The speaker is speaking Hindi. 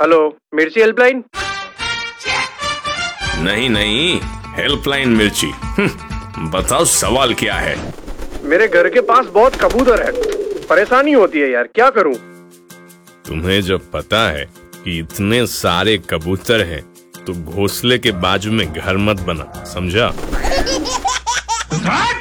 हेलो, मिर्ची हेल्पलाइन? नहीं नहीं, हेल्पलाइन मिर्ची। बताओ सवाल क्या है? मेरे घर के पास बहुत कबूतर है, परेशानी होती है यार, क्या करूं? तुम्हें जब पता है कि इतने सारे कबूतर हैं तो घोंसले के बाजू में घर मत बना, समझा?